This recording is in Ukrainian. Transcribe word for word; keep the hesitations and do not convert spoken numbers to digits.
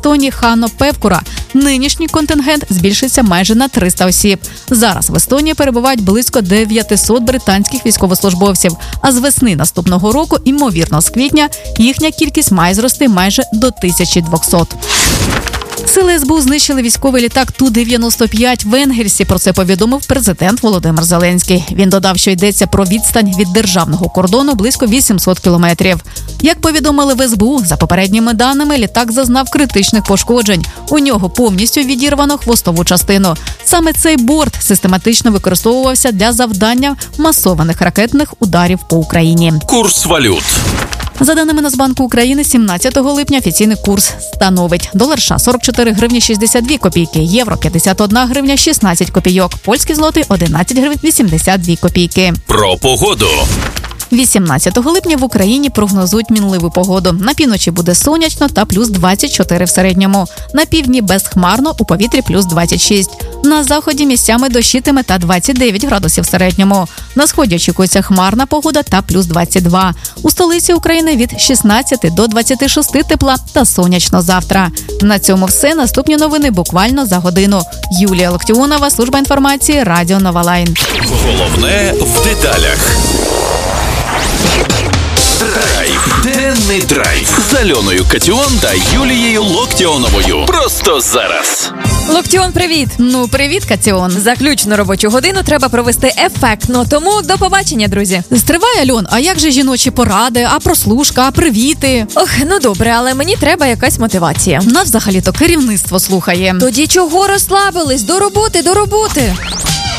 Естонії Ханно Певкура. Нинішній контингент збільшиться майже на триста осіб. Зараз в Естонії перебувають близько дев'ятсот британських військовослужбовців, а з весни наступного року, ймовірно з квітня, їхня кількість має зрости майже до тисячі двохсот. Сили ес бе у знищили військовий літак Ту дев'яносто п'ять в Енгельсі. Про це повідомив президент Володимир Зеленський. Він додав, що йдеться про відстань від державного кордону близько вісімсот кілометрів. Як повідомили в ес бе у, за попередніми даними, літак зазнав критичних пошкоджень. У нього повністю відірвано хвостову частину. Саме цей борт систематично використовувався для завдання масованих ракетних ударів по Україні. Курс валют. За даними Нацбанку України, сімнадцятого липня офіційний курс становить: долар США – сорок чотири гривні шістдесят дві копійки, євро – п'ятдесят одна гривня шістнадцять копійок, польський злотий – одинадцять гривень вісімдесят дві копійки. Про погоду. вісімнадцятого липня в Україні прогнозують мінливу погоду. На півночі буде сонячно та плюс двадцять чотири в середньому. На півдні безхмарно, у повітрі плюс двадцять шість. На заході місцями дощитиме та двадцять дев'ять градусів в середньому. На сході очікується хмарна погода та плюс двадцять два. У столиці України від шістнадцяти до двадцяти шести тепла та сонячно завтра. На цьому все. Наступні новини буквально за годину. Юлія Локтіонова, служба інформації, Радіо Нова Лайн. Головне в деталях. Драйв. Денний драйв. З Альоною Катіон та Юлією Локтіоновою. Просто зараз. Локтіон, привіт! Ну, привіт, Катіон. Заключну робочу годину треба провести ефектно, тому до побачення, друзі. Стривай, Альон, а як же жіночі поради, а прослушка, а привіти? Ох, ну добре, але мені треба якась мотивація. Нас взагалі-то керівництво слухає. Тоді чого розслабились? До роботи, до роботи!